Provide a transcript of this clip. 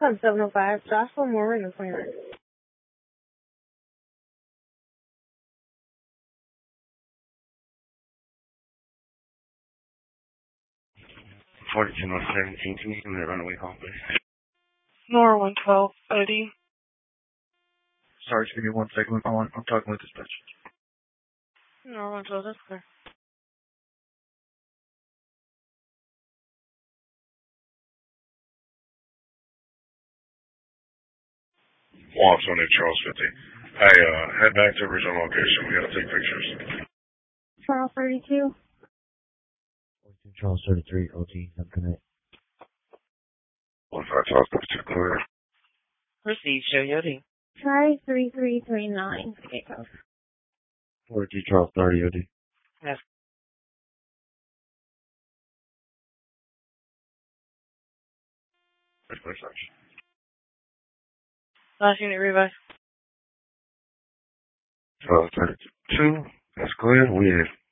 Club 705, Joshua Moore in the cleaner. 42 North 17, can you give me the runaway call, please? Nor 112, OD. Sorry, just give me 1 second. I'm talking with dispatch. Nor 112, that's clear. Walks on at Charles 50. Hey, head back to original location. We gotta take pictures. Charles 32. 42 Charles 33, OT, I'm connect. 15 Charles 32, clear. Receive, show your OD. Try 3339. Okay, go. 42 Charles 30, OD. Yes. Last unit revive. 32, that's clear. We have